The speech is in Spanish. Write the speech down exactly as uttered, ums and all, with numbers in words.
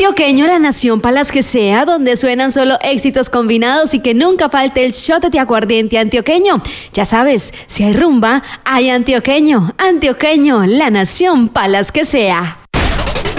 Antioqueño, la nación para las que sea, donde suenan solo éxitos combinados y que nunca falte el shot de aguardiente antioqueño. Ya sabes, si hay rumba, hay antioqueño. Antioqueño, la nación para las que sea.